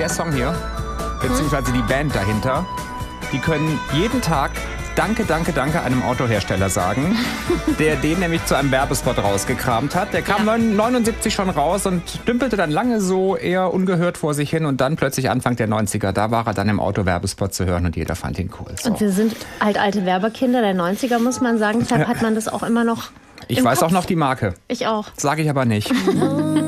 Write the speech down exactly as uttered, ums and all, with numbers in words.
der Song hier, beziehungsweise die Band dahinter, die können jeden Tag Danke, danke, danke einem Autohersteller sagen, der den nämlich zu einem Werbespot rausgekramt hat. Der kam ja. neunundsiebzig schon raus und dümpelte dann lange so eher ungehört vor sich hin und dann plötzlich Anfang der neunziger, da war er dann im Autowerbespot zu hören und jeder fand ihn cool. So. Und wir sind halt alte Werbekinder der neunziger, muss man sagen, deshalb hat man das auch immer noch Ich weiß Kopf. auch noch die Marke. Ich auch. Sage ich aber nicht.